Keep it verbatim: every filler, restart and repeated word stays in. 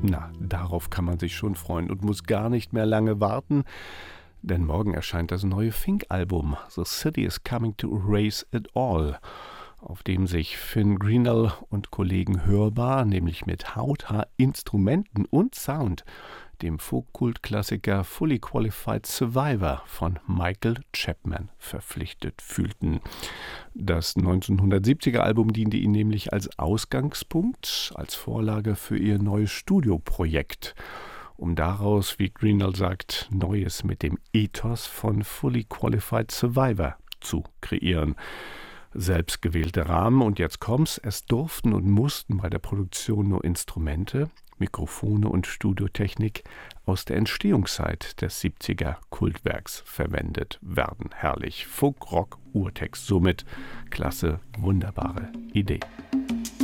Na, darauf kann man sich schon freuen und muss gar nicht mehr lange warten, denn morgen erscheint das neue Fink-Album The City is Coming to Erase It All, auf dem sich Finn Greenall und Kollegen hörbar, nämlich mit Hauthaar, Instrumenten und Sound, dem Folk-Kult-Klassiker Fully Qualified Survivor von Michael Chapman verpflichtet fühlten. Das neunzehnhundertsiebziger Album diente ihnen nämlich als Ausgangspunkt, als Vorlage für ihr neues Studioprojekt, um daraus, wie Greenall sagt, Neues mit dem Ethos von Fully Qualified Survivor zu kreieren. Selbstgewählte Rahmen, und jetzt kommt's, es durften und mussten bei der Produktion nur Instrumente, Mikrofone und Studiotechnik aus der Entstehungszeit des siebziger Kultwerks verwendet werden. Herrlich. Folk, Rock, Urtext. Somit klasse, wunderbare Idee.